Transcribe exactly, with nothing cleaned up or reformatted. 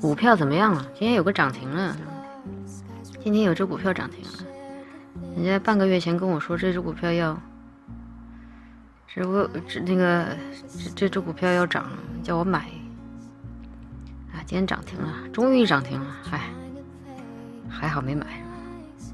股票怎么样了？今天有个涨停了，今天有只股票涨停了。人家半个月前跟我说这只股票要，这不这那个这这只股票要涨，叫我买。啊，今天涨停了，终于涨停了，嗨，还好没买。